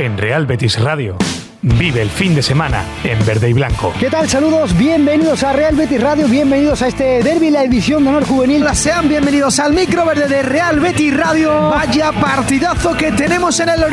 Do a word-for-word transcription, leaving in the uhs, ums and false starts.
en Real Betis Radio. Vive el fin de semana en verde y blanco. ¿Qué tal? Saludos, bienvenidos a Real Betis Radio, bienvenidos a este derbi, la edición de honor juvenil. Sean bienvenidos al micro verde de Real Betis Radio. Vaya partidazo que tenemos en el